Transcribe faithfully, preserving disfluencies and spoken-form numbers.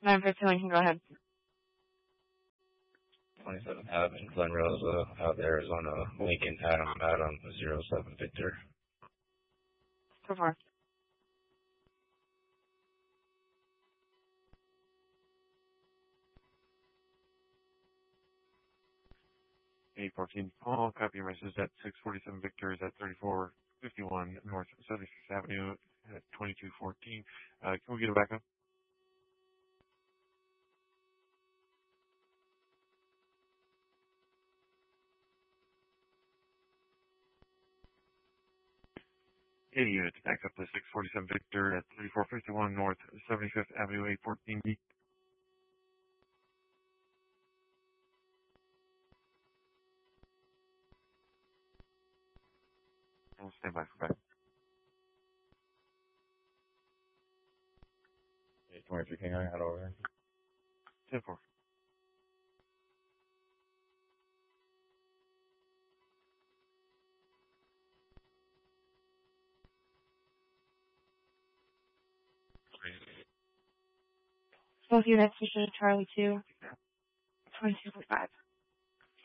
nine fifty-one, can go ahead. twenty-seven Ave in Glen Rosa, out Arizona, Lincoln, Adam, Adam, zero seven Victor. So far. eight fourteen Paul, copy your message at six forty-seven Victor is at thirty-four fifty-one North seventy-sixth Avenue at twenty-two fourteen. Uh, can we get it back up? eighty units back up to six forty-seven Victor at thirty-four fifty-one North seventy-fifth Avenue, eight fourteen B. I'll stand by for back. eight twenty-three King, I had over. ten four. Both units, this is Charlie two, twenty-two point five.